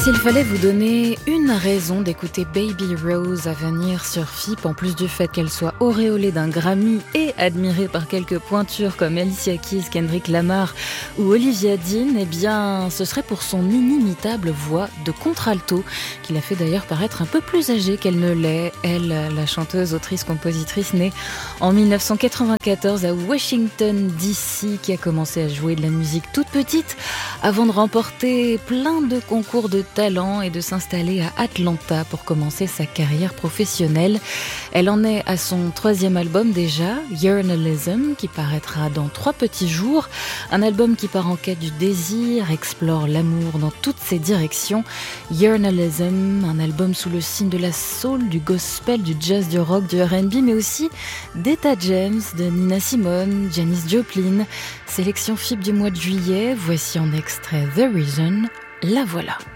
S'il fallait vous donner une raison d'écouter Baby Rose à venir sur FIP, en plus du fait qu'elle soit auréolée d'un Grammy et admirée par quelques pointures comme Alicia Keys, Kendrick Lamar ou Olivia Dean, eh bien, ce serait pour son inimitable voix de contralto, qui l'a fait d'ailleurs paraître un peu plus âgée qu'elle ne l'est. Elle, la chanteuse, autrice, compositrice, née en 1994 à Washington DC, qui a commencé à jouer de la musique toute petite avant de remporter plein de concours de talent et de s'installer à Atlanta pour commencer sa carrière professionnelle. Elle en est à son 3e album déjà, Yearnalism, qui paraîtra dans 3 petits jours. Un album qui part en quête du désir, explore l'amour dans toutes ses directions. Yearnalism, un album sous le signe de la soul, du gospel, du jazz, du rock, du R&B, mais aussi d'Etta James, de Nina Simone, Janis Joplin. Sélection FIP du mois de juillet, voici en extrait The Reason, la voilà.